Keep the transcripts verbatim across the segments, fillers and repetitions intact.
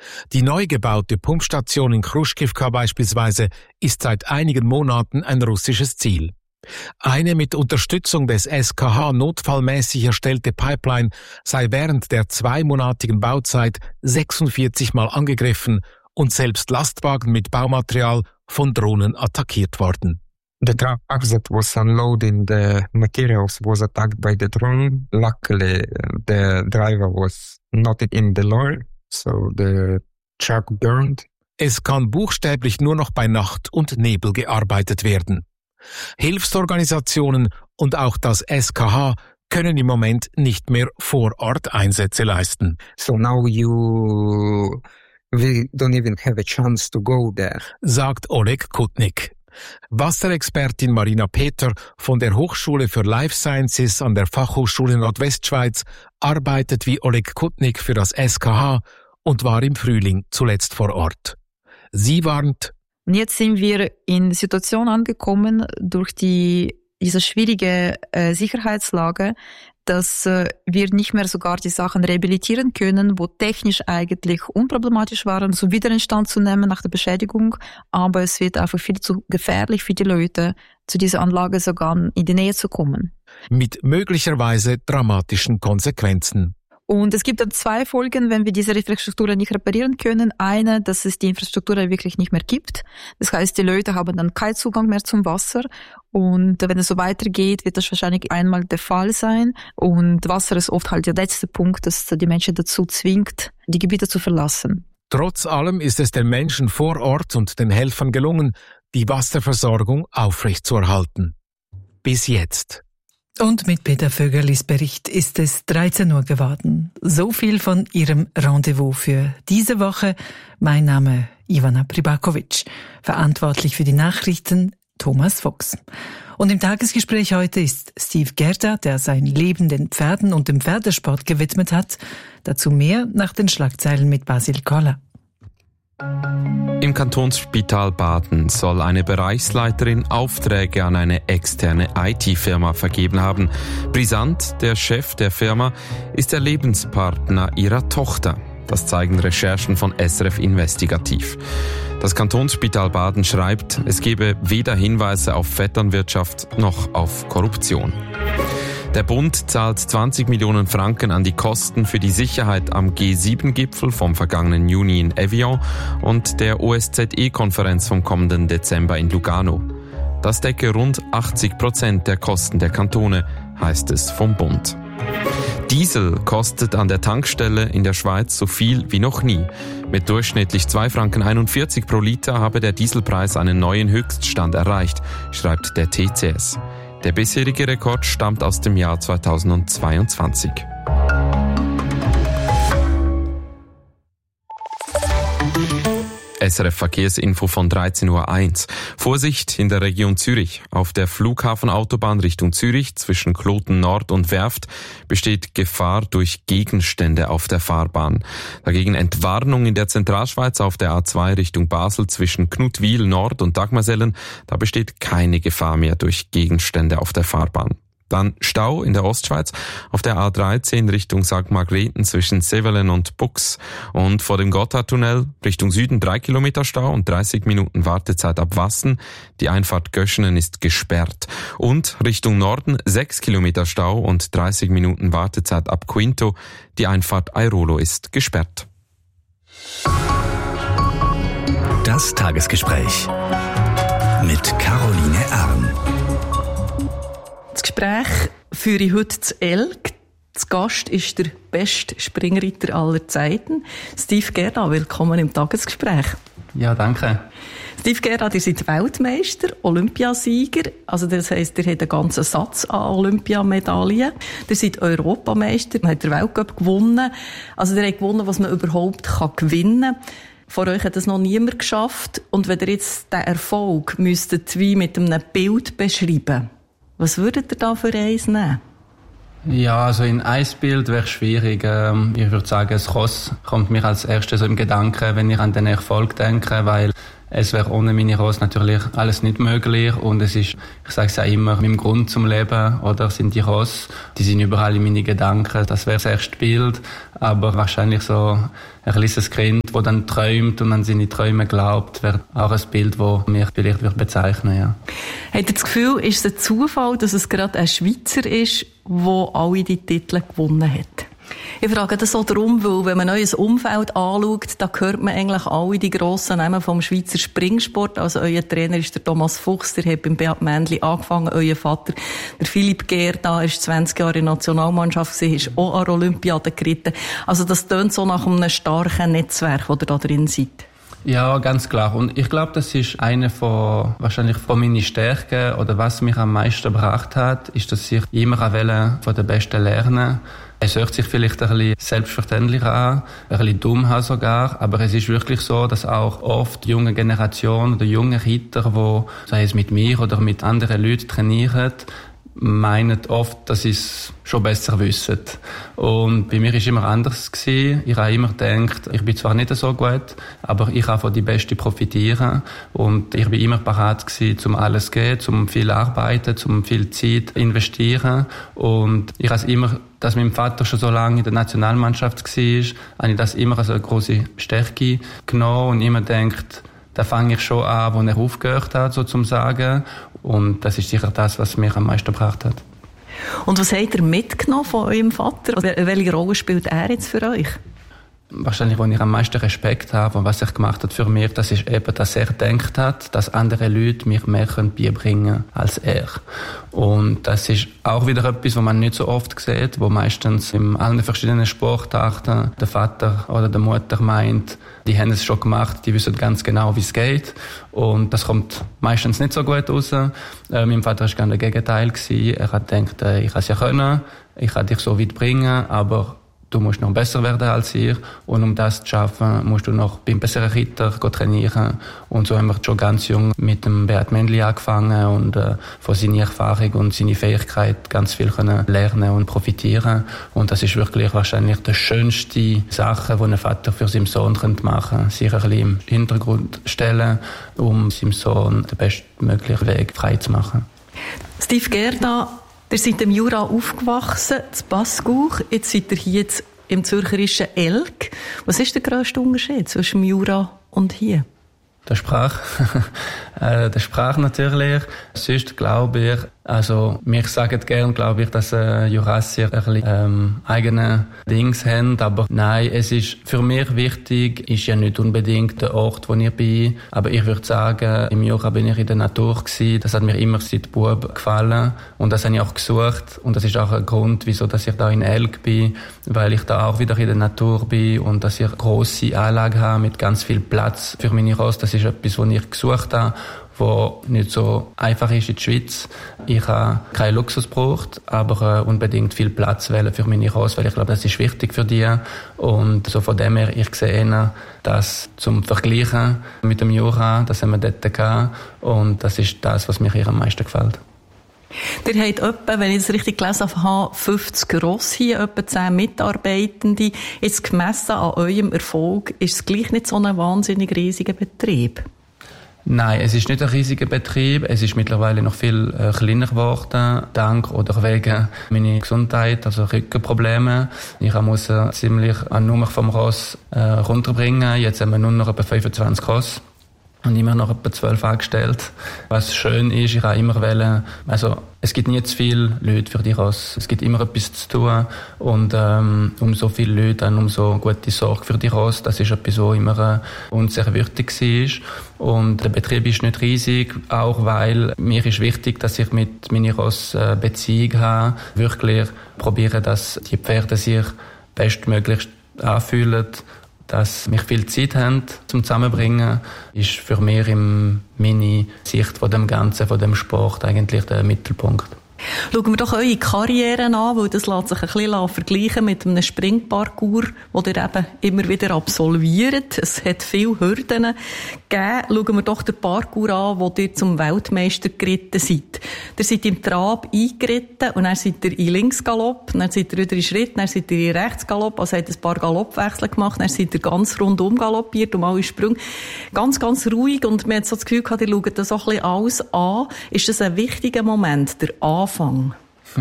Die neu gebaute Pumpstation in Chruschkivka beispielsweise ist seit einigen Monaten ein russisches Ziel. Eine mit Unterstützung des S K H notfallmäßig erstellte Pipeline sei während der zweimonatigen Bauzeit sechsundvierzig Mal angegriffen und selbst Lastwagen mit Baumaterial von Drohnen attackiert worden. The truck that was unloading the materials was attacked by the drone. Luckily, the driver was not in the lorry, so the truck burned. Es kann buchstäblich nur noch bei Nacht und Nebel gearbeitet werden. Hilfsorganisationen und auch das S K H können im Moment nicht mehr vor Ort Einsätze leisten. So now you we don't even have a chance to go there, sagt Oleg Kutnik. Wasserexpertin Marina Peter von der Hochschule für Life Sciences an der Fachhochschule Nordwestschweiz arbeitet wie Oleg Kutnik für das S K H und war im Frühling zuletzt vor Ort. Sie warnt: Und jetzt sind wir in der Situation angekommen, durch die, diese schwierige äh, Sicherheitslage, dass äh, wir nicht mehr sogar die Sachen rehabilitieren können, wo technisch eigentlich unproblematisch waren, so wieder in Stand zu nehmen nach der Beschädigung. Aber es wird einfach viel zu gefährlich für die Leute, zu dieser Anlage sogar in die Nähe zu kommen. Mit möglicherweise dramatischen Konsequenzen. Und es gibt dann zwei Folgen, wenn wir diese Infrastruktur nicht reparieren können. Eine, dass es die Infrastruktur wirklich nicht mehr gibt. Das heißt, die Leute haben dann keinen Zugang mehr zum Wasser. Und wenn es so weitergeht, wird das wahrscheinlich einmal der Fall sein. Und Wasser ist oft halt der letzte Punkt, das die Menschen dazu zwingt, die Gebiete zu verlassen. Trotz allem ist es den Menschen vor Ort und den Helfern gelungen, die Wasserversorgung aufrechtzuerhalten. Bis jetzt. Und mit Peter Vögerlis Bericht ist es dreizehn Uhr geworden. So viel von Ihrem Rendezvous für diese Woche. Mein Name Ivana Pribakovic. Verantwortlich für die Nachrichten Thomas Fuchs. Und im Tagesgespräch heute ist Steve Gerda, der sein Leben den Pferden und dem Pferdesport gewidmet hat. Dazu mehr nach den Schlagzeilen mit Basil Koller. Im Kantonsspital Baden soll eine Bereichsleiterin Aufträge an eine externe I T-Firma vergeben haben. Brisant, der Chef der Firma, ist der Lebenspartner ihrer Tochter. Das zeigen Recherchen von S R F Investigativ. Das Kantonsspital Baden schreibt, es gebe weder Hinweise auf Vetternwirtschaft noch auf Korruption. Der Bund zahlt zwanzig Millionen Franken an die Kosten für die Sicherheit am G sieben Gipfel vom vergangenen Juni in Evian und der O S Z E-Konferenz vom kommenden Dezember in Lugano. Das decke rund achtzig Prozent der Kosten der Kantone, heißt es vom Bund. Diesel kostet an der Tankstelle in der Schweiz so viel wie noch nie. Mit durchschnittlich zwei Franken einundvierzig pro Liter habe der Dieselpreis einen neuen Höchststand erreicht, schreibt der T C S. Der bisherige Rekord stammt aus dem Jahr zweitausendzweiundzwanzig. S R F Verkehrsinfo von dreizehn Uhr eins. Vorsicht in der Region Zürich. Auf der Flughafenautobahn Richtung Zürich zwischen Kloten Nord und Werft besteht Gefahr durch Gegenstände auf der Fahrbahn. Dagegen Entwarnung in der Zentralschweiz auf der A zwei Richtung Basel zwischen Knutwil Nord und Dagmarsellen. Da besteht keine Gefahr mehr durch Gegenstände auf der Fahrbahn. Dann Stau in der Ostschweiz auf der A dreizehn Richtung Sankt Margrethen zwischen Sevelen und Bux. Und vor dem Gotthardtunnel Richtung Süden drei Kilometer Stau und dreißig Minuten Wartezeit ab Wassen. Die Einfahrt Göschenen ist gesperrt. Und Richtung Norden sechs Kilometer Stau und dreißig Minuten Wartezeit ab Quinto. Die Einfahrt Airolo ist gesperrt. Das Tagesgespräch mit Caroline Arn. Das Gespräch führe ich heute zu Elk. Zu Gast ist der beste Springreiter aller Zeiten, Steve Gerda. Willkommen im Tagesgespräch. Ja, danke. Steve Gerda, ihr seid Weltmeister, Olympiasieger. Also das heisst, ihr habt einen ganzen Satz an Olympiamedaillen. Ihr seid Europameister, habt den Weltcup gewonnen. Also ihr habt gewonnen, was man überhaupt gewinnen kann. Vor euch hat das noch niemand geschafft. Und wenn ihr jetzt den Erfolg müsstet wie mit einem Bild beschreiben, was würdet ihr da für eins nehmen? Ja, also in ein Bild wäre schwierig. Ich würde sagen, das Ross kommt mir als erstes so im Gedanken, wenn ich an den Erfolg denke, weil Es wäre ohne meine Rosse natürlich alles nicht möglich und es ist, ich sage es auch immer, mein Grund zum Leben, oder, sind die Rosse. Die sind überall in meinen Gedanken. Das wäre das erste Bild, aber wahrscheinlich so ein kleines Kind, das dann träumt und an seine Träume glaubt, wäre auch ein Bild, das mich vielleicht bezeichnen würde. Ja. Habt ihr das Gefühl, ist es ein Zufall, dass es gerade ein Schweizer ist, der alle die Titel gewonnen hat? Ich frage das auch darum, weil wenn man ein neues Umfeld anschaut, da hört man eigentlich alle die grossen Namen vom Schweizer Springsport. Also euer Trainer ist der Thomas Fuchs, der hat beim Beat Mändli angefangen, euer Vater, der Philipp Gerda, ist zwanzig Jahre in der Nationalmannschaft gewesen, ist auch an der Olympiade geritten. Also das tönt so nach einem starken Netzwerk, das ihr da drin seid. Ja, ganz klar. Und ich glaube, das ist eine von, wahrscheinlich von meinen Stärken, oder was mich am meisten gebracht hat, ist, dass ich immer wollte von den Besten lernen. Es hört sich vielleicht ein bisschen selbstverständlich an, ein bisschen dumm sogar, aber es ist wirklich so, dass auch oft junge Generationen oder junge Ritter, die, sei es mit mir oder mit anderen Leuten trainieren, meinen oft, dass sie es schon besser wissen. Und bei mir war es immer anders gewesen. Ich habe immer gedacht, ich bin zwar nicht so gut, aber ich kann von die Besten profitieren. Und ich war immer bereit gewesen, um alles zu geben, um viel arbeiten, um viel Zeit investieren. Und ich habe es immer, dass mein Vater schon so lange in der Nationalmannschaft war, habe ich das immer als eine grosse Stärke genommen und immer gedacht, da fange ich schon an, wo er aufgehört hat, so zum sagen. Und das ist sicher das, was mich am meisten gebracht hat. Und was habt ihr mitgenommen von eurem Vater? Welche Rolle spielt er jetzt für euch? Wahrscheinlich, wo ich am meisten Respekt habe und was er gemacht hat für mich, das ist eben, dass er gedacht hat, dass andere Leute mich mehr beibringen können als er. Und das ist auch wieder etwas, was man nicht so oft sieht, wo meistens in allen verschiedenen Sportarten der Vater oder die Mutter meint, die haben es schon gemacht, die wissen ganz genau, wie es geht. Und das kommt meistens nicht so gut raus. Äh, mein Vater war genau das Gegenteil gewesen. Er hat gedacht, äh, ich kann es ja können, ich kann dich so weit bringen, aber du musst noch besser werden als ich. Und um das zu schaffen, musst du noch beim besseren Ritter trainieren. Und so haben wir schon ganz jung mit dem Beat Mändli angefangen und äh, von seiner Erfahrung und seiner Fähigkeit ganz viel können lernen und profitieren. Und das ist wirklich wahrscheinlich die schönste Sache, die ein Vater für seinen Sohn machen könnte. Sich ein bisschen im Hintergrund stellen, um seinem Sohn den bestmöglichen Weg frei zu machen. Steve Gerda, ihr seid im Jura aufgewachsen, in Passauch. Jetzt seid ihr hier im zürcherischen Elk. Was ist der grösste Unterschied zwischen dem Jura und hier? Der Sprache. äh, der Sprache natürlich. Sonst glaube ich, also, wir sagen gerne, glaube ich, dass äh, Jurassier ein bisschen ähm, eigene Dings haben, aber nein, es ist für mich wichtig, ist ja nicht unbedingt der Ort, wo ich bin, aber ich würde sagen, im Jura bin ich in der Natur gewesen, das hat mir immer seit Bub gefallen und das habe ich auch gesucht und das ist auch ein Grund, wieso dass ich da in Elk bin, weil ich da auch wieder in der Natur bin und dass ich eine grosse Anlage habe mit ganz viel Platz für meine Rosse, das ist etwas, was ich gesucht habe, wo nicht so einfach ist in der Schweiz. Ich habe keinen Luxus gebraucht, aber äh, unbedingt viel Platz wählen für meine Rosse, weil ich glaube, das ist wichtig für die. Und so von dem her, ich sehe eher, das zum Vergleichen mit dem Jura, das haben wir dort gehabt. Und das ist das, was mir hier am meisten gefällt. Ihr habt etwa, wenn ich das richtig gelesen habe, fünfzig Rosse hier, etwa zehn Mitarbeitende. Jetzt gemessen an eurem Erfolg, ist es gleich nicht so ein wahnsinnig riesiger Betrieb? Nein, es ist nicht ein riesiger Betrieb. Es ist mittlerweile noch viel äh, kleiner geworden, dank oder wegen meiner Gesundheit, also Rückenprobleme. Ich muss äh, ziemlich an Nummer vom Ross äh, runterbringen. Jetzt haben wir nur noch etwa fünfundzwanzig Ross. Und immer noch etwa zwölf angestellt. Was schön ist, ich habe immer wollen, also es gibt nie zu viele Leute für die Rosse. Es gibt immer etwas zu tun und ähm, um so viele Leute, dann umso gute Sorge für die Rosse. Das ist etwas, was immer äh, uns sehr wichtig war. Und der Betrieb ist nicht riesig, auch weil mir ist wichtig, dass ich mit meiner Rosse äh, Beziehung habe. Wirklich probiere, dass die Pferde sich bestmöglich anfühlen, dass wir viel Zeit haben zum Zusammenbringen, ist für mich in meiner Sicht von dem Ganzen, von dem Sport eigentlich der Mittelpunkt. Schauen wir doch eure Karrieren an, weil das lässt sich ein bisschen vergleichen mit einem Springparcours, den ihr eben immer wieder absolviert. Es hat viele Hürden gegeben. Schauen wir doch den Parcours an, wo ihr zum Weltmeister geritten seid. Ihr seid im Trab eingeritten und dann seid ihr in Linksgalopp, dann seid ihr wieder in Schritt, dann seid ihr in Rechtsgalopp, also habt ein paar Galoppwechsel gemacht, dann seid ihr ganz rundum galoppiert, um alle Sprünge. Ganz, ganz ruhig und man hat so das Gefühl gehabt, ihr schaut das so ein bisschen alles an. Ist das ein wichtiger Moment, der Anfang?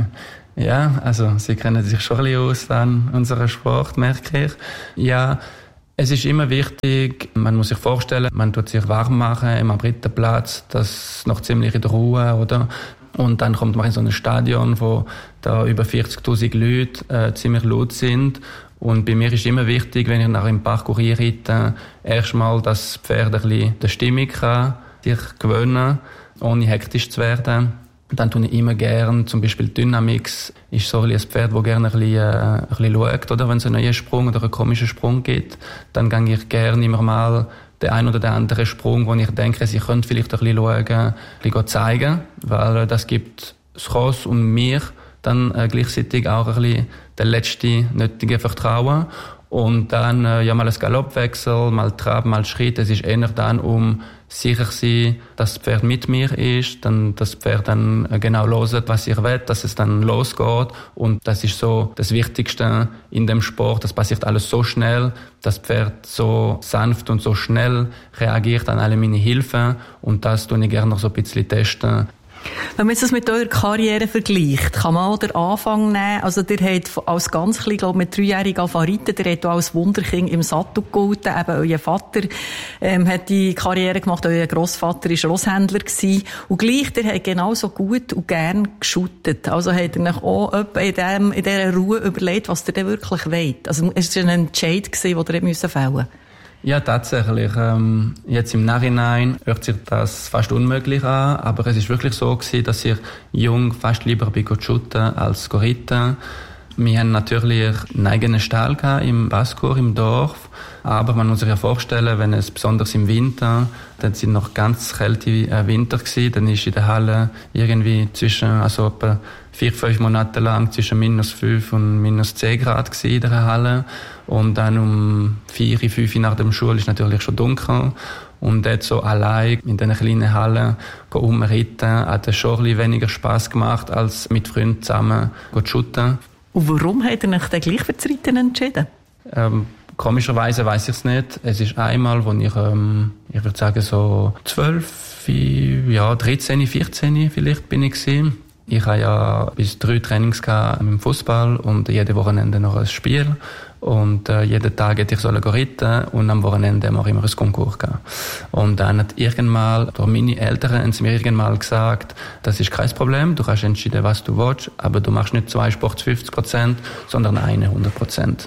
Ja, also Sie kennen sich schon ein bisschen aus an unserem Sport, merke ich. Ja, es ist immer wichtig, man muss sich vorstellen, man tut sich warm machen im Abrittenplatz, das noch ziemlich in der Ruhe, oder? Und dann kommt man in so ein Stadion, wo da über vierzigtausend Leute äh, ziemlich laut sind. Und bei mir ist immer wichtig, wenn ich nachher im Parcours reite, erstmal, dass das Pferd ein bisschen der Stimmung kann, sich gewöhnen, ohne hektisch zu werden. Dann tue ich immer gern, zum Beispiel Dynamix ist so ein Pferd, das gerne ein bisschen, äh, ein bisschen schaut, oder? Wenn es einen neuen Sprung oder einen komischen Sprung gibt, dann gehe ich gerne immer mal den einen oder den anderen Sprung, wo ich denke, sie könnte vielleicht ein bisschen schauen, ein bisschen zeigen, weil äh, das gibt das Ross und mir dann äh, gleichzeitig auch ein bisschen den letzten nötigen Vertrauen. Und dann, äh, ja, mal ein Galoppwechsel, mal Trab, mal Schritt. Es ist eher dann, um sicher zu sein, dass das Pferd mit mir ist, dann das Pferd dann genau hört, was ich will, dass es dann losgeht. Und das ist so das Wichtigste in dem Sport. Das passiert alles so schnell, dass das Pferd so sanft und so schnell reagiert an alle meine Hilfen. Und das tue ich gerne noch so ein bisschen testen. Wenn man jetzt das mit eurer Karriere vergleicht, kann man auch den Anfang nehmen. Also, ihr habt als ganz klein, glaube ich, mit dreijährigen Favoriten, ihr habt auch als Wunderkind im Sattel gehalten. Eben, euer Vater, ähm, hat die Karriere gemacht, euer Grossvater war Rosshändler gewesen. Und gleich, ihr habt genauso gut und gern geschuttet. Also, habt ihr euch auch in, dem, in dieser Ruhe überlegt, was ihr denn wirklich wollt. Also, es war ein Entscheid gewesen, den ihr müssen fällen. Ja, tatsächlich. Ähm, jetzt im Nachhinein hört sich das fast unmöglich an, aber es ist wirklich so gewesen, dass ich jung fast lieber bin shooten als reiten. Wir haben natürlich einen eigenen Stall gehabt im Bascour, im Dorf. Aber man muss sich ja vorstellen, wenn es besonders im Winter, dann sind noch ganz kalte Winter gewesen, dann ist in der Halle irgendwie zwischen, also etwa vier, fünf Monate lang zwischen minus fünf und minus zehn Grad gewesen in der Halle. Und dann um vier, fünf nach dem Schule ist natürlich schon dunkel. Und dort so allein in diesen kleinen Hallen umreiten, hat es schon ein bisschen weniger Spass gemacht, als mit Freunden zusammen zu shooten. Und warum hat er sich dann gleich für das Reiten entschieden? Ähm, komischerweise weiss ich es nicht. Es ist einmal, als ich, ähm, ich würde sagen, so zwölf, ja, dreizehn, vierzehn vielleicht bin ich gewesen. Ich hatte ja bis drei Trainings gehabt im Fußball und jede Wochenende noch ein Spiel. Und äh, jeden Tag hätte ich sollen reiten und am Wochenende mache ich immer ein Konkurs gehabt. Und dann hat irgendwann, oder meine Eltern haben mir irgendwann gesagt, das ist kein Problem, du kannst entscheiden, was du willst, aber du machst nicht zwei Sports fünfzig Prozent, sondern eine hundert Prozent.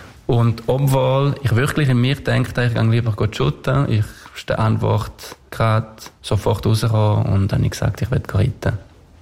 Und obwohl ich wirklich in mir denke, ich gehe lieber shooten, ich ist die Antwort gerade sofort rausgekommen und dann habe ich gesagt, ich will reiten.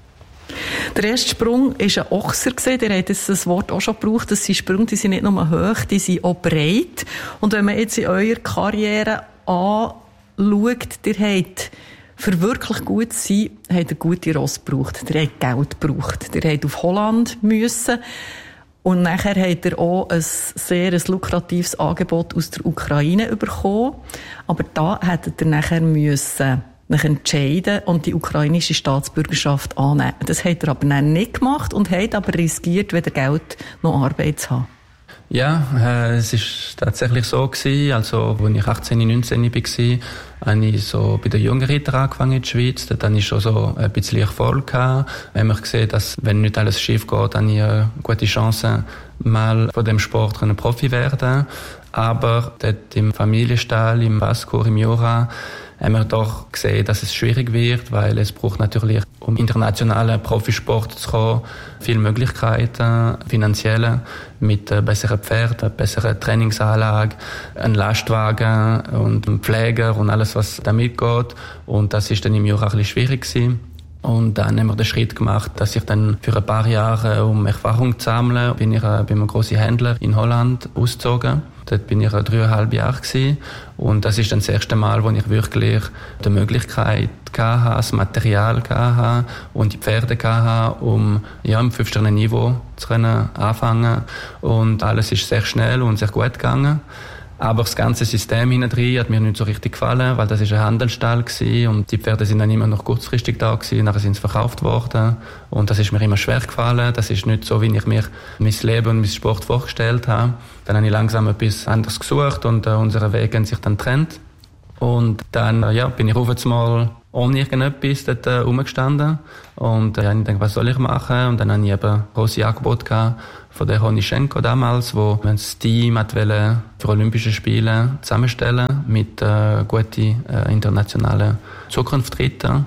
Der erste Sprung war ein Ochser. Ihr habt das Wort auch schon gebraucht. Das sind Sprünge, die sind nicht nur hoch, die sind auch breit. Und wenn man jetzt in eurer Karriere anschaut, ihr habt für wirklich gut zu sein, habt ihr gute Ross gebraucht. Ihr habt Geld gebraucht. Ihr habt auf Holland müssen. Und nachher habt ihr auch ein sehr ein lukratives Angebot aus der Ukraine bekommen. Aber da hättet ihr nachher müssen sich entscheiden und die ukrainische Staatsbürgerschaft annehmen. Das hat er aber dann nicht gemacht und hat aber riskiert, weder Geld noch Arbeit zu haben. Ja, äh, es ist tatsächlich so gewesen. Also, als ich achtzehn, neunzehn war, habe ich so bei den Jungrittern angefangen in der Schweiz. Dort hatte ich schon so ein bisschen Erfolg gehabt. Wir haben gesehen, dass, wenn nicht alles schief geht, habe ich eine gute Chance, mal von dem Sport einen Profi werden. Aber dort im Familienstall, im Bascour, im Jura, haben wir doch gesehen, dass es schwierig wird, weil es braucht natürlich, um internationalen Profisport zu kommen, viele Möglichkeiten, finanzielle, mit besseren Pferden, besseren Trainingsanlagen, einem Lastwagen und einem Pfleger und alles, was damit geht. Und das ist dann im Jura ein bisschen schwierig gewesen. Und dann haben wir den Schritt gemacht, dass ich dann für ein paar Jahre, um Erfahrung zu sammeln, bin ich bei einem grossen Händler in Holland ausgezogen. Dort bin ich dreieinhalb Jahre gewesen. Und das ist dann das erste Mal, wo ich wirklich die Möglichkeit hatte, das Material hatte und die Pferde hatte, um ja, im fünf-Sterne-Niveau zu können anfangen. Und alles ist sehr schnell und sehr gut gegangen. Aber das ganze System hinten hat mir nicht so richtig gefallen, weil das ist ein Handelsstall gewesen und die Pferde sind dann immer noch kurzfristig da gewesen, nachher sind sie verkauft worden und das ist mir immer schwer gefallen. Das ist nicht so, wie ich mir mein Leben und mein Sport vorgestellt habe. Dann habe ich langsam etwas anderes gesucht und äh, unsere Wege haben sich dann getrennt. Und dann äh, ja, bin ich auf einmal ohne irgendetwas dort äh, rumgestanden und äh, ich dachte, was soll ich machen? Und dann habe ich eben grosse Angebote gehabt von der Honischenko damals, wo man das Team hat wollen für Olympische Spiele zusammenstellen mit äh, guten äh, internationalen Zukunftsrittern.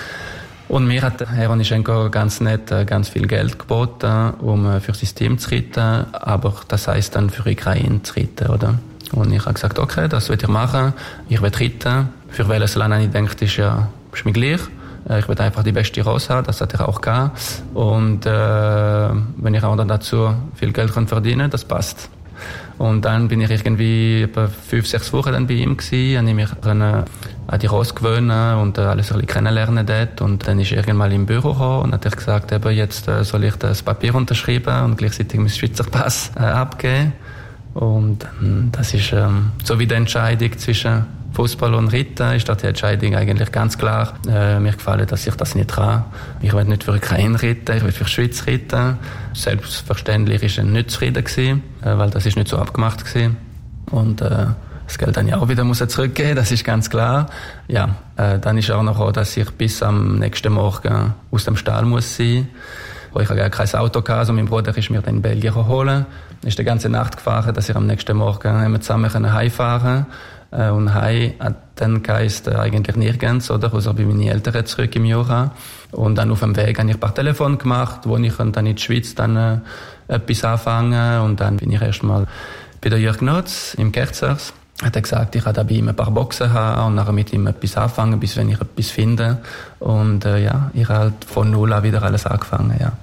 Und mir hat Herr Honischenko ganz nett äh, ganz viel Geld geboten, um äh, für sein Team zu reiten, aber das heisst dann für Ukraine zu reiten, oder? Und ich habe gesagt, okay, das will ich machen, ich will reiten. Für welches Land habe ich gedacht, ist ja ist mir gleich. Ich will einfach die beste Rosse haben, das hatte ich auch gehabt. Und äh, wenn ich auch dann dazu viel Geld kann verdienen, das passt. Und dann bin ich irgendwie etwa fünf, sechs Wochen dann bei ihm gewesen, habe ich mich können an die Rosse gewöhnen und äh, alles ein bisschen kennenlernen dort. Und dann ist er irgendwann im Büro gekommen und hat gesagt, eben, jetzt äh, soll ich das Papier unterschreiben und gleichzeitig meinen Schweizer Pass äh, abgeben. Und ähm, das ist ähm, so wie die Entscheidung zwischen Fußball und Reiten ist da die Entscheidung eigentlich ganz klar. Äh, mir gefällt, dass ich das nicht kann. Ich will nicht für Ukraine reiten, ich will für die Schweiz reiten. Selbstverständlich ist er nicht zufrieden gewesen, äh, weil das ist nicht so abgemacht gewesen. Und äh, das Geld dann ja auch wieder muss er zurückgeben, das ist ganz klar. Ja, äh, dann ist auch noch so, dass ich bis am nächsten Morgen aus dem Stall muss sein. Ich habe gar kein Auto gehabt, also mein Bruder ist mir dann in Belgien geholt. Er ist die ganze Nacht gefahren, dass ich am nächsten Morgen zusammen heimfahren können. Und heim hat dann geheißt eigentlich nirgends, oder? Also bei meinen Eltern zurück im Jura. Und dann auf dem Weg habe ich ein paar Telefone gemacht, wo ich dann in die Schweiz dann äh, etwas anfangen. Und dann bin ich erstmal bei der Jürg Notz im Kerzers. Hat er gesagt, ich habe bei ihm ein paar Boxen haben und nachher mit ihm etwas anfangen, bis wenn ich etwas finde. Und äh, ja, ich habe halt von null an wieder alles angefangen, ja.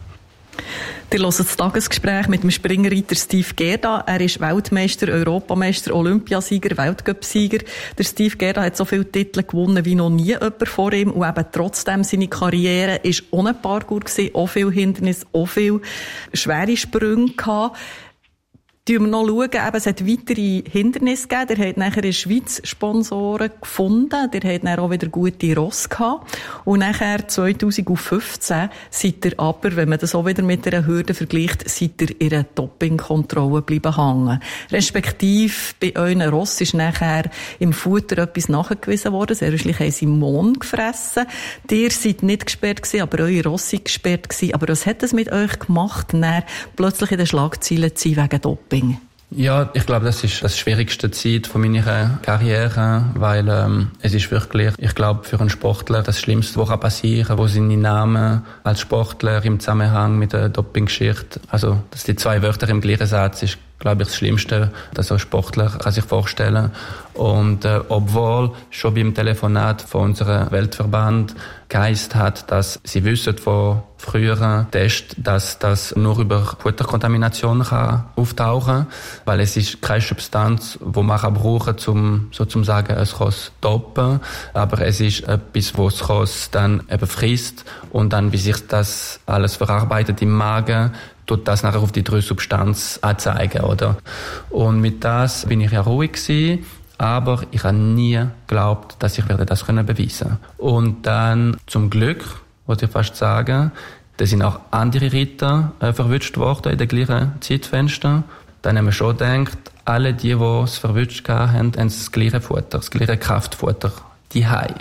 Ihr hört das Tagesgespräch mit dem Springreiter Steve Gerda. Er ist Weltmeister, Europameister, Olympiasieger, Weltcupsieger. Der Steve Gerda hat so viele Titel gewonnen wie noch nie jemand vor ihm. Und eben trotzdem, seine Karriere ist ohne Parkour gewesen, auch viel Hindernis, auch viel schwere Sprünge gehabt. Schauen wir noch, schauen, eben, es hat weitere Hindernisse gegeben. Der hat nachher in der Schweiz Sponsoren gefunden. Der hat dann auch wieder gute Rosse gehabt. Und nachher zwanzig fünfzehn seid ihr aber, wenn man das auch wieder mit einer Hürde vergleicht, seid ihr in einer Dopingkontrolle bleiben hängen. Respektive bei euren Ross ist nachher im Futter etwas nachgewiesen worden. Sehr wahrscheinlich haben sie Mohn gefressen. Ihr seid nicht gesperrt gewesen, aber eure Ross sind gesperrt gewesen. Aber was hat das mit euch gemacht, dann plötzlich in den Schlagzeilen zu sein wegen Doping? Ja, ich glaube, das ist das schwierigste Zeit von meiner Karriere, weil ähm, es ist wirklich, ich glaube, für einen Sportler das Schlimmste, was passieren kann, wo seine Namen als Sportler im Zusammenhang mit der Doping-Geschichte, also dass die zwei Wörter im gleichen Satz ist, glaube ich, das Schlimmste, das ein Sportler kann sich vorstellen. Und äh, obwohl schon beim Telefonat von unserem Weltverband geheißen hat, dass sie wissen von früheren Tests, dass das nur über Futterkontamination kann auftauchen, weil es ist keine Substanz, die man kann brauchen zum sozusagen es kann dopen, aber es ist etwas, was es dann eben frisst und dann, wie sich das alles verarbeitet im Magen, tut das nachher auf die drei Substanz anzeigen, oder? Und mit das bin ich ja ruhig gewesen, aber ich habe nie geglaubt, dass ich werde das können beweisen. Und dann zum Glück, wollte ich fast sagen, da sind auch andere Ritter äh, verwünscht worden in den gleichen Zeitfenster. Dann haben wir schon gedacht, alle die, die es verwünscht haben, haben das gleiche Futter, das gleiche Kraftfutter, die Hai.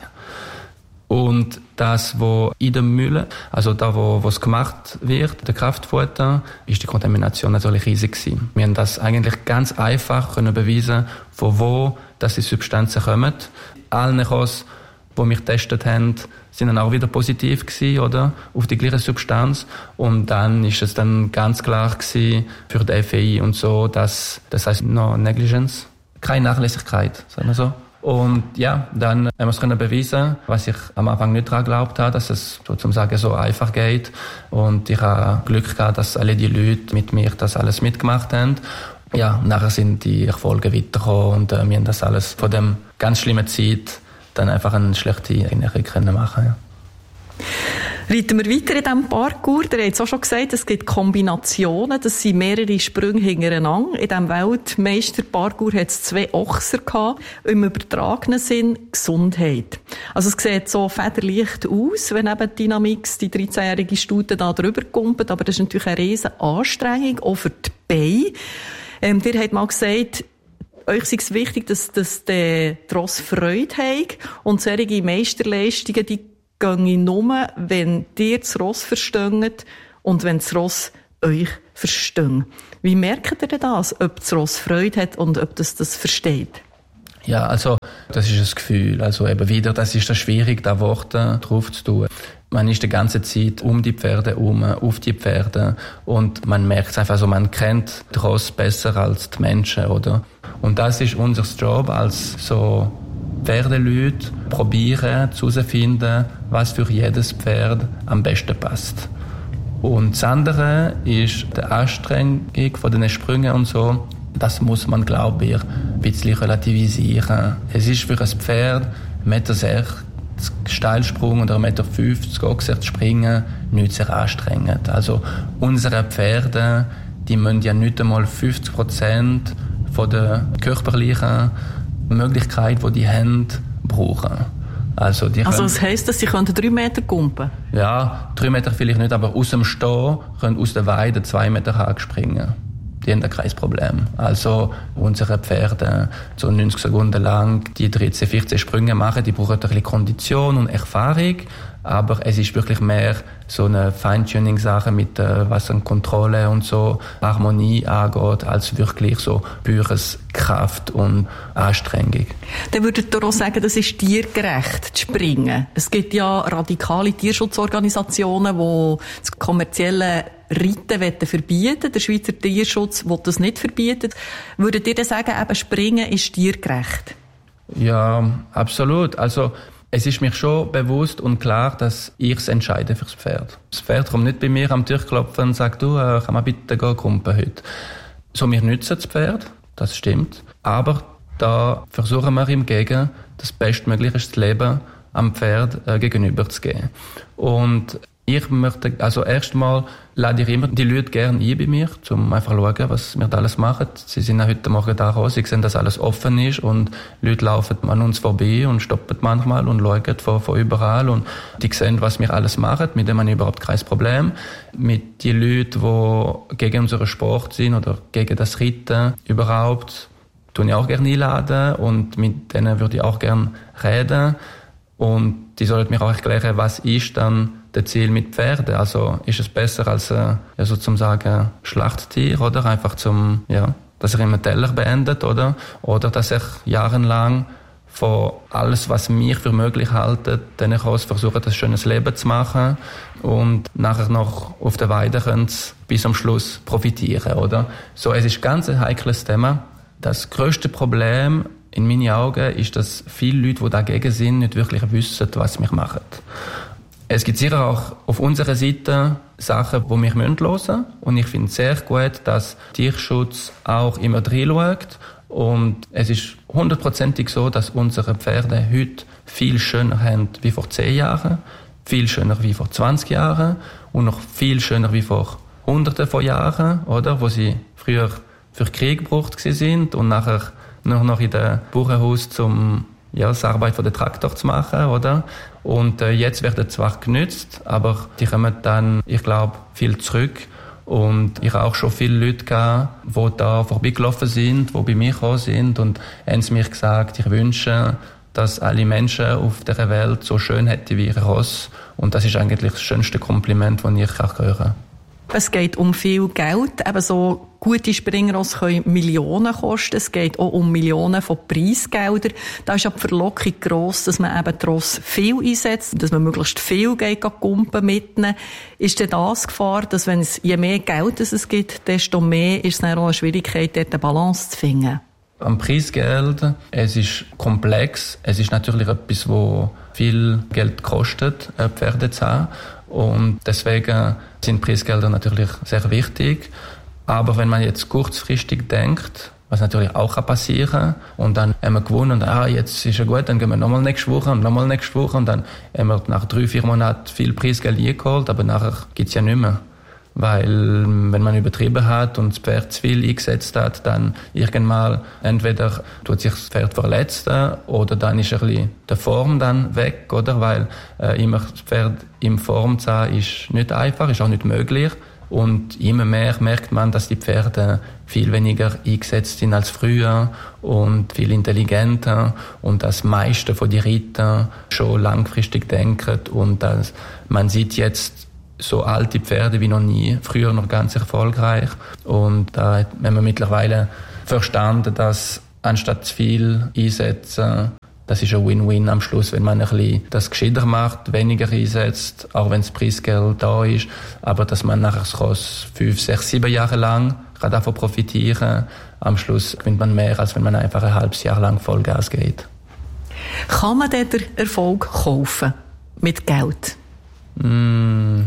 Und das, wo in der Mühle, also da, wo es gemacht wird, der Kraftfutter, ist die Kontamination natürlich riesig gewesen. Wir haben das eigentlich ganz einfach können beweisen, von wo dass die Substanzen kommen. Alle Kos, die mich getestet haben, sind dann auch wieder positiv gewesen, oder? Auf die gleiche Substanz. Und dann ist es dann ganz klar gewesen für die F E I und so, dass, das heißt no Negligence, keine Nachlässigkeit, sagen wir so. Und ja, dann haben wir es können beweisen, was ich am Anfang nicht daran geglaubt habe, dass es sozusagen so einfach geht. Und ich habe Glück gehabt, dass alle die Leute mit mir das alles mitgemacht haben. Ja, nachher sind die Erfolge weitergekommen und äh, wir haben das alles von dem ganz schlimmen Zeit dann einfach eine schlechte Erinnerung können machen. Ja. Reiten wir weiter in diesem Parkour. Ihr habt es auch schon gesagt, es gibt Kombinationen, das sind mehrere Sprünge hintereinander. In diesem Weltmeister-Parkour hat es zwei Ochser gehabt, im übertragenen Sinn Gesundheit. Also es sieht so federleicht aus, wenn eben Dynamix, die dreizehnjährige Stute, da drüber kumpelt, aber das ist natürlich eine riesen Anstrengung, auch für die Beine. Ähm, ihr habt mal gesagt, euch ist es wichtig, dass, dass der Ross Freude hat und solche Meisterleistungen, die gehen nur, wenn ihr das Ross versteht und wenn das Ross euch versteht. Wie merkt ihr denn das, ob das Ross Freude hat und ob das das versteht? Ja, also das ist ein Gefühl. Also eben wieder, das ist das schwierig, da Worte drauf zu tun. Man ist die ganze Zeit um die Pferde herum, auf die Pferde und man merkt es einfach, also man kennt die Ross besser als die Menschen, oder? Und das ist unser Job als so Pferdeleute, probieren herauszufinden, was für jedes Pferd am besten passt. Und das andere ist die Anstrengung von den Sprüngen und so. Das muss man, glaube ich, ein bisschen relativisieren. Es ist für ein Pferd eins Meter sechzig Steilsprung oder eins Meter fünfzig Ochser springen nicht sehr anstrengend. Also unsere Pferde, die müssen ja nicht einmal fünfzig Prozent von der körperlichen Möglichkeit, die die haben, brauchen. Also, die also das heisst, dass sie können drei Meter kumpen? Ja, drei Meter vielleicht nicht, aber aus dem Stehen können aus der Weide zwei Meter Hag springen. Die haben da kein Problem. Also unsere Pferde so neunzig Sekunden lang die dreizehn, vierzehn Sprünge machen, die brauchen ein bisschen Kondition und Erfahrung, aber es ist wirklich mehr so eine Feintuning-Sache mit äh, was an Kontrolle und so Harmonie angeht, als wirklich so pures Kraft und Anstrengung. Dann würdet ihr auch sagen, das ist tiergerecht, zu springen. Es gibt ja radikale Tierschutzorganisationen, die das kommerzielle Reiten verbieten. Der Schweizer Tierschutz will das nicht verbieten. Würdet ihr dann sagen, eben Springen ist tiergerecht? Ja, absolut. Also es ist mir schon bewusst und klar, dass ich es entscheide fürs Pferd. Das Pferd kommt nicht bei mir am Tür klopfen und sagt, du, äh, kann man bitte gehen kumpen heute. So, wir nützen das Pferd, das stimmt. Aber da versuchen wir im Gegen das bestmögliche Leben am Pferd äh, gegenüber zu geben. Und ich möchte, also erstmal lade ich immer die Leute gerne ein bei mir, um einfach zu schauen, was wir da alles machen. Sie sind auch heute Morgen da raus, sie sehen, dass alles offen ist und Leute laufen an uns vorbei und stoppen manchmal und schauen von, von überall und die sehen, was wir alles machen, mit dem haben wir überhaupt kein Problem. Mit den Leuten, die gegen unseren Sport sind oder gegen das Reiten überhaupt, tun ich auch gerne einladen und mit denen würde ich auch gerne reden und die sollen mir auch erklären, was ist dann das Ziel mit Pferden. Also ist es besser als äh, ja, sozusagen Schlachttier, oder? Einfach zum, ja, dass er immer Teller beendet, oder? Oder dass ich jahrelang von alles, was mich für möglich halte, dann ich versuche, ein schönes Leben zu machen und nachher noch auf der Weide können sie bis zum Schluss profitieren, oder? So, es ist ganz ein heikles Thema. Das grösste Problem in meinen Augen ist, dass viele Leute, die dagegen sind, nicht wirklich wissen, was wir machen. Es gibt sicher auch auf unserer Seite Sachen, die wir hören müssen. Und ich finde es sehr gut, dass Tierschutz auch immer reinschaut. Und es ist hundertprozentig so, dass unsere Pferde heute viel schöner haben wie vor zehn Jahren, viel schöner wie vor zwanzig Jahren und noch viel schöner wie vor hunderten von Jahren, oder? Wo sie früher für Krieg gebraucht sind und nachher nur noch in den Bauernhaus zum ja, das Arbeit von der Traktor zu machen, oder? Und äh, jetzt werden zwar genützt, aber die kommen dann, ich glaube, viel zurück. Und ich habe auch schon viele Leute gehabt, die da vorbeigelaufen sind, die bei mir gekommen sind und haben mir gesagt, ich wünsche, dass alle Menschen auf dieser Welt so schön hätten wie ihr Ross. Und das ist eigentlich das schönste Kompliment, das ich auch hören kann. Es geht um viel Geld. Eben so gute Springrosse können Millionen kosten. Es geht auch um Millionen von Preisgeldern. Da ist ja die Verlockung gross, dass man eben die Rosse viel einsetzt, dass man möglichst viel geht, kumpen mitnehmen. Ist denn das Gefahr, dass wenn es je mehr Geld es gibt, desto mehr ist es dann auch eine Schwierigkeit, dort eine Balance zu finden? am Preisgeld. Es ist komplex. Es ist natürlich etwas, wo viel Geld kostet, Pferde zu haben. Und deswegen sind Preisgelder natürlich sehr wichtig. Aber wenn man jetzt kurzfristig denkt, was natürlich auch passieren kann, und dann haben wir gewonnen und ah, jetzt ist ja gut, dann gehen wir nochmal nächste Woche und nochmal nächste Woche und dann haben wir nach drei, vier Monaten viel Preisgeld eingeholt, aber nachher gibt's ja nicht mehr. Weil, wenn man übertrieben hat und das Pferd zu viel eingesetzt hat, dann irgendwann entweder tut sich das Pferd verletzen oder dann ist ein bisschen die Form dann weg, oder? Weil äh, immer das Pferd in Form zu haben, ist nicht einfach, ist auch nicht möglich. Und immer mehr merkt man, dass die Pferde viel weniger eingesetzt sind als früher und viel intelligenter und das meiste von den Rittern schon langfristig denken und dass man sieht jetzt so alte Pferde wie noch nie, früher noch ganz erfolgreich. Und da haben wir mittlerweile verstanden, dass anstatt zu viel einsetzen, das ist ein Win-Win am Schluss, wenn man ein bisschen das gescheiter macht, weniger einsetzt, auch wenn das Preisgeld da ist, aber dass man nachher das fünf, sechs, sieben Jahre lang kann davon profitieren. Am Schluss gewinnt man mehr, als wenn man einfach ein halbes Jahr lang Vollgas geht. Kann man denn den Erfolg kaufen? Mit Geld? Mm,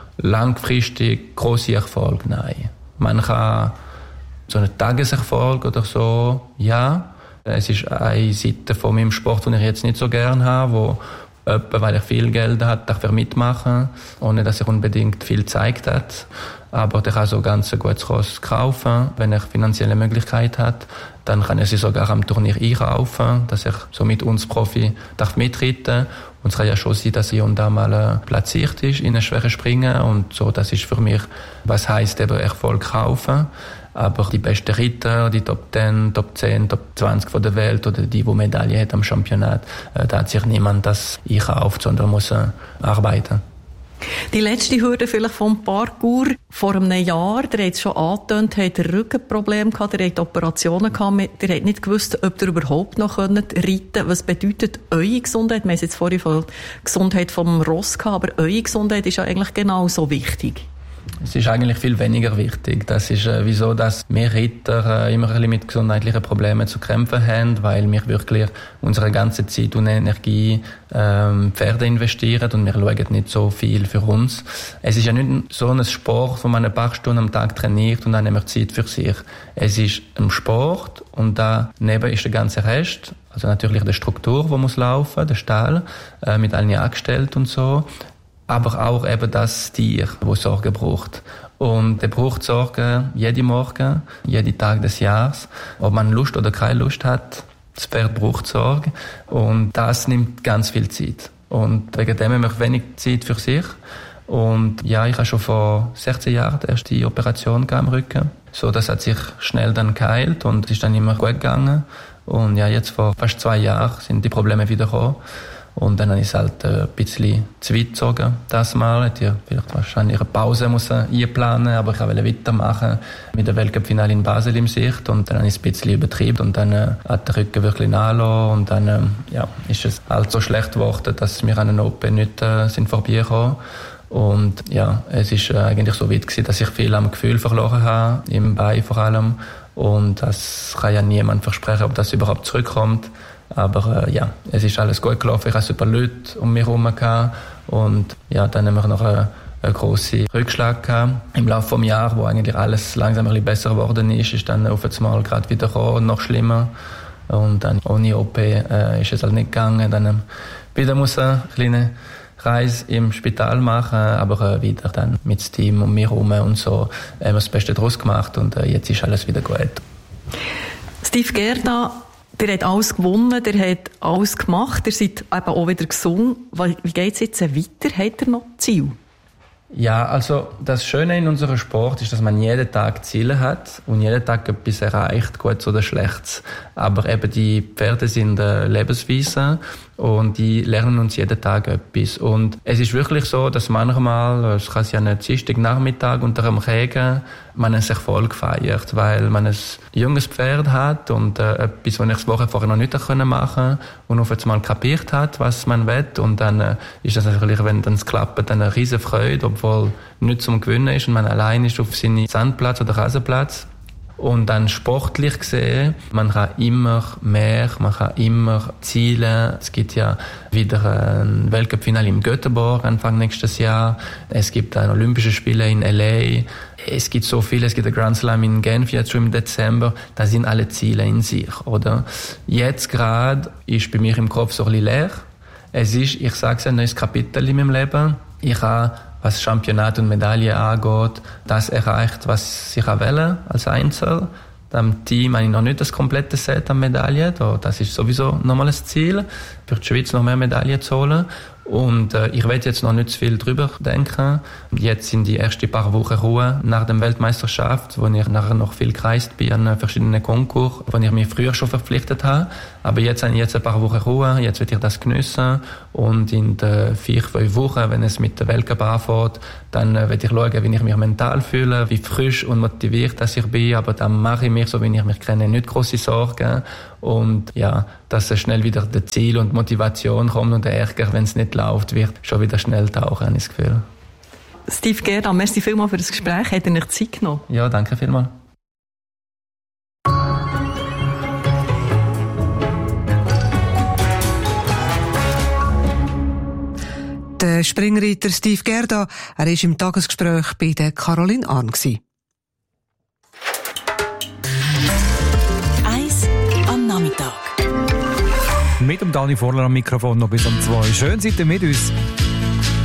langfristig grosse Erfolg, nein. Man kann so einen Tageserfolg oder so, ja. Es ist eine Seite von meinem Sport, die ich jetzt nicht so gerne habe, wo jemand, weil er viel Geld hat, darf er mitmachen, ohne dass er unbedingt viel gezeigt hat. Aber der kann so ganz ein gutes Ross kaufen, wenn er finanzielle Möglichkeit hat. Dann kann er sie sogar am Turnier einkaufen, dass er so mit uns Profi darf mitreiten. Und es kann ja schon sein, dass er und da mal äh, platziert ist in einem schweren Springen. Und so, das ist für mich, was heisst eben Erfolg kaufen. Aber die besten Ritter, die Top zehn, Top zehn, Top zwanzig von der Welt oder die, die Medaille hat am Championat, äh, da hat sich niemand das einkauft, sondern muss äh, arbeiten. Die letzte Hürde vielleicht vom Parcours. Vor einem Jahr, der hat es schon angetönt, hat ein Rückenproblem gehabt, der hat Operationen gehabt, der hat nicht gewusst, ob ihr überhaupt noch reiten könnt. Was bedeutet eure Gesundheit? Wir haben jetzt vorhin von Gesundheit vom Ross gehabt, aber eure Gesundheit ist ja eigentlich genauso wichtig. Es ist eigentlich viel weniger wichtig. Das ist äh, wieso, dass wir Ritter äh, immer ein bisschen mit gesundheitlichen Problemen zu kämpfen haben, weil wir wirklich unsere ganze Zeit und Energie ähm, Pferde investieren und wir schauen nicht so viel für uns. Es ist ja nicht so ein Sport, wo man ein paar Stunden am Tag trainiert und dann haben wir Zeit für sich. Es ist ein Sport und daneben ist der ganze Rest, also natürlich die Struktur, die muss laufen, der Stall äh, mit allen Angestellten und so. Aber auch eben das Tier, das Sorge braucht. Und er braucht Sorge jeden Morgen, jeden Tag des Jahres. Ob man Lust oder keine Lust hat, das Pferd braucht Sorge. Und das nimmt ganz viel Zeit. Und wegen dem haben wir wenig Zeit für sich. Und ja, ich habe schon vor sechzehn Jahren die erste Operation am Rücken. So, das hat sich schnell dann geheilt und ist dann immer gut gegangen. Und ja, jetzt vor fast zwei Jahren sind die Probleme wieder gekommen. Und dann habe ich es halt ein bisschen zu weit gezogen, das Mal. Ich hätte vielleicht wahrscheinlich eine Pause müssen einplanen, aber ich wollte weitermachen mit dem Weltcup-Finale in Basel im Sicht. Und dann habe ich es ein bisschen übertrieben und dann äh, hat der Rücken wirklich nachgelassen. Und dann äh, ja, ist es halt so schlecht geworden, dass wir an den O P nicht äh, sind vorbeigekommen. Und ja, es ist äh, eigentlich so weit gewesen, dass ich viel am Gefühl verloren habe, im Bein vor allem. Und das kann ja niemand versprechen, ob das überhaupt zurückkommt. Aber äh, ja, es ist alles gut gelaufen. Ich hatte super Leute um mich herum gehabt. Und ja, dann haben wir noch einen, einen grossen Rückschlag gehabt. Im Laufe des Jahres, wo eigentlich alles langsam ein bisschen besser geworden ist, ist dann auf einmal gerade wieder gekommen und noch schlimmer. Und dann ohne O P äh, ist es halt nicht gegangen. Dann ähm, wieder muss eine kleine Reise im Spital machen, aber äh, wieder dann mit dem Team um mich herum und so haben wir das Beste daraus gemacht und äh, jetzt ist alles wieder gut. Steve Gerda, der hat alles gewonnen, der hat alles gemacht, der seid eben auch wieder gesund. Wie geht es jetzt weiter? Hat er noch Ziel? Ja, also das Schöne in unserem Sport ist, dass man jeden Tag Ziele hat und jeden Tag etwas erreicht, Gutes oder Schlechtes. Aber eben die Pferde sind äh, Lebensweise und die lernen uns jeden Tag etwas. Und es ist wirklich so, dass manchmal, es kann ja einen Dienstagnachmittag unter einem Regen, man einen Erfolg feiert, weil man ein junges Pferd hat und äh, etwas, was ich das Woche vorher noch nicht machen konnte und auf einmal kapiert hat, was man will. Und dann äh, ist das natürlich, wenn dann es klappt, dann eine riesen Freude, obwohl nicht zum Gewinnen ist und man allein ist auf seinem Sandplatz oder Rasenplatz. Und dann sportlich gesehen, man kann immer mehr, man kann immer zielen. Es gibt ja wieder ein Weltcup-Finale in Göteborg Anfang nächstes Jahr. Es gibt ein Olympische Spiele in L A. Es gibt so viele, es gibt ein Grand Slam in Genf jetzt schon im Dezember. Das sind alle Ziele in sich, oder? Jetzt gerade ist bei mir im Kopf so ein bisschen leer. Es ist, ich sage es, ein neues Kapitel in meinem Leben. Ich habe, was Championat und Medaille angeht, das erreicht, was ich wählen als Einzel. Am Team habe ich noch nicht das komplette Set an Medaillen. Das ist sowieso nochmal ein Ziel, für die Schweiz noch mehr Medaillen zu holen. Und äh, ich will jetzt noch nicht zu viel drüber denken. Jetzt sind die ersten paar Wochen Ruhe nach der Weltmeisterschaft, wo ich nachher noch viel gereist bin an verschiedenen Konkursen, wo ich mich früher schon verpflichtet habe. Aber jetzt habe ich jetzt ein paar Wochen Ruhe, jetzt will ich das geniessen. Und in den vier, fünf Wochen, wenn es mit der Weltcup anfängt, dann äh, will ich schauen, wie ich mich mental fühle, wie frisch und motiviert dass ich bin. Aber dann mache ich mir, so wie ich mich kenne, nicht grosse Sorgen. Und ja, dass schnell wieder das Ziel und Motivation kommt und der Ärger, wenn es nicht läuft, wird schon wieder schnell tauchen, habe ich das Gefühl. Steve Gerda, merci vielmals für das Gespräch. Hat er nicht Zeit genommen? Ja, danke vielmals. Der Springreiter Steve Gerda, er war im Tagesgespräch bei der Caroline Arn. Eins am Nachmittag. Mit dem Dani Vorler am Mikrofon noch bis um zwei. Schön seid ihr mit uns.